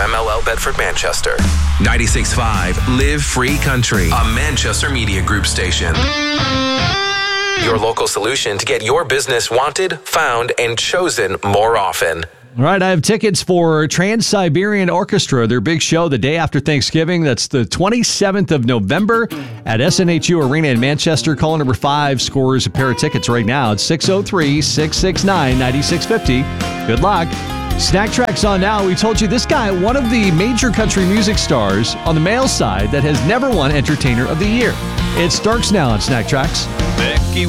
WMLL Bedford, Manchester. 96.5 Live Free Country, a Manchester Media Group station. Your local solution to get your business wanted, found, and chosen more often. All right, I have tickets for Trans-Siberian Orchestra, their big show the day after Thanksgiving. That's the 27th of November at SNHU Arena in Manchester. Caller number 5 scores a pair of tickets right now. It's 603-669-9650. Good luck. Snack Track's on now. We told you this guy, one of the major country music stars on the male side that has never won Entertainer of the Year. It starts now on Snack Tracks. Becky